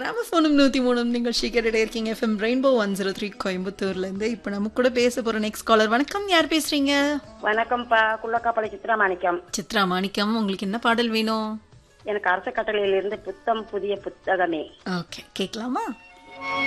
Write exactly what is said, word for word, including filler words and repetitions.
கிராமபோனும் நூத்தி மூணு நிகழ்ச்சி கேட்டுட்டே இருக்கீங்க. FM rainbow one zero three கோயம்புத்தூர்ல இருந்து. இப்போ நம்ம கூட பேச போற நெக்ஸ்ட் காலர். வணக்கம், யார் பேசுறீங்க? வணக்கம்ப்பா, குள்ளக்காப்பாளை சித்ரா மாணிக்கம். சித்ரா மாணிக்கம், உங்களுக்கு என்ன பாடல் வேணும்? எனக்கு அரச கட்டளையிலிருந்து புத்தம் புதிய புத்தகமே. ஓகே, கேட்கலாமா?